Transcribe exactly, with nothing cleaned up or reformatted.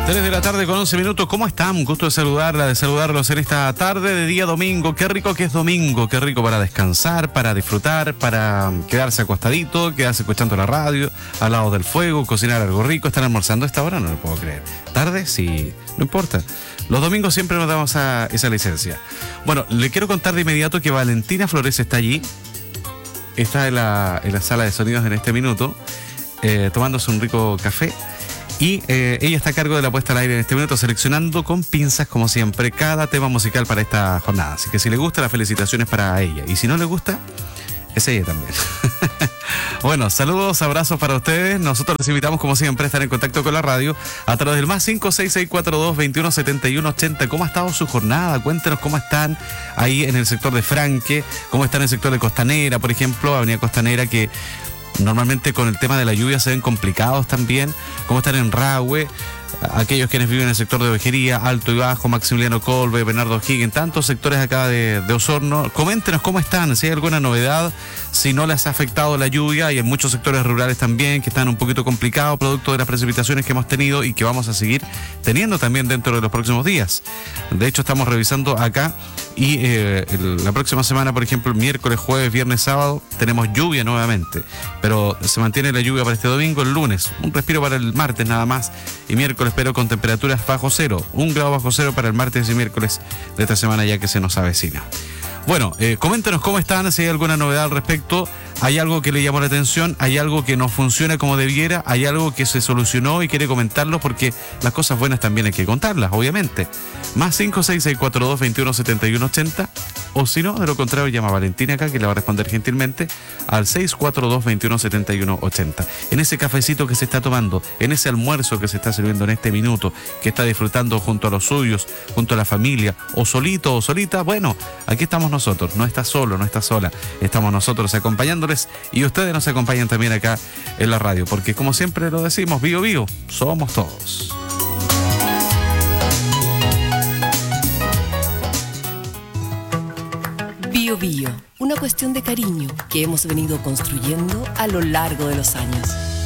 tres de la tarde con once minutos. ¿Cómo están? Gusto de saludarla, de saludarlos en esta tarde de día domingo. Qué rico que es domingo, qué rico para descansar, para disfrutar, para quedarse acostadito, quedarse escuchando la radio, al lado del fuego, cocinar algo rico. ¿Están almorzando a esta hora? No lo puedo creer. ¿Tarde? Sí, no importa. Los domingos siempre nos damos a esa licencia. Bueno, le quiero contar de inmediato que Valentina Flores está allí. Está en la, en la sala de sonidos en este minuto, eh, tomándose un rico café. Y eh, ella está a cargo de la puesta al aire en este momento, seleccionando con pinzas, como siempre, cada tema musical para esta jornada. Así que si le gusta, las felicitaciones para ella. Y si no le gusta, es ella también. Bueno, saludos, abrazos para ustedes. Nosotros les invitamos, como siempre, a estar en contacto con la radio a través del más cinco seis seis cuatro dos, veintiuno setenta y uno ochenta. ¿Cómo ha estado su jornada? Cuéntenos cómo están ahí en el sector de Franque, cómo están en el sector de Costanera, por ejemplo, Avenida Costanera, que normalmente con el tema de la lluvia se ven complicados también. ¿Cómo están en Rahue? Aquellos quienes viven en el sector de Ovejería, Alto y Bajo, Maximiliano Colbe, Bernardo Higgins, tantos sectores acá de, de Osorno. Coméntenos cómo están, si hay alguna novedad, si no les ha afectado la lluvia, y en muchos sectores rurales también que están un poquito complicados, producto de las precipitaciones que hemos tenido y que vamos a seguir teniendo también dentro de los próximos días. De hecho, estamos revisando acá y eh, el, la próxima semana, por ejemplo, el miércoles, jueves, viernes, sábado, tenemos lluvia nuevamente, pero se mantiene la lluvia para este domingo, el lunes, un respiro para el martes nada más, y miércoles, pero con temperaturas bajo cero, un grado bajo cero para el martes y miércoles de esta semana ya que se nos avecina. Bueno, eh, coméntenos cómo están, si hay alguna novedad al respecto, hay algo que le llamó la atención, hay algo que no funciona como debiera, hay algo que se solucionó y quiere comentarlo, porque las cosas buenas también hay que contarlas, obviamente. Más cinco seis seis cuatro dos, veintiuno setenta y uno ochenta, o si no, de lo contrario, llama a Valentina acá, que le va a responder gentilmente al seis cuatro dos, veintiuno setenta y uno ochenta. En ese cafecito que se está tomando, en ese almuerzo que se está sirviendo en este minuto, que está disfrutando junto a los suyos, junto a la familia, o solito o solita, bueno, aquí estamos nosotros, no está solo, no está sola, estamos nosotros acompañándoles, y ustedes nos acompañan también acá en la radio, porque como siempre lo decimos, Bio Bio, somos todos. Bio Bio, una cuestión de cariño que hemos venido construyendo a lo largo de los años.